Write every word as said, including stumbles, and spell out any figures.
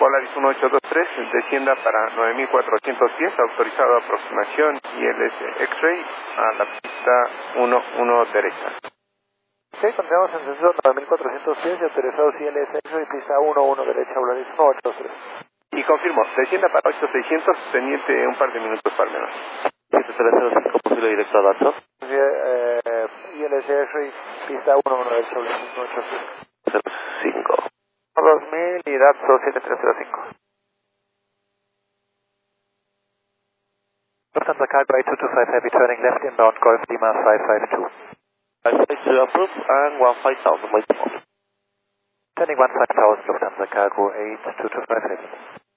Volaris uno ocho dos tres, descienda para nueve mil cuatrocientos diez, autorizado aproximación I L S X-Ray a la pista uno uno derecha. Ok, continuamos en sensor nueve mil cuatrocientos diez y autorizados I L S X-Ray, pista uno uno derecha, Volaris uno ocho dos tres. Y confirmo, descienda para ocho seiscientos, pendiente un par de minutos para menos. siete tres cero cinco, posible directo a Datsun. Eh, I L S X-Ray, pista uno uno derecha, Volaris uno ocho cero cinco. dos mil y Datsun siete tres cero cinco. Lufthansa Cargo eight two two five Heavy, turning left inbound Golf Lima five five two. five five two approved and one five thousand by default. Turning one five thousand Lufthansa Cargo eight two two five Heavy.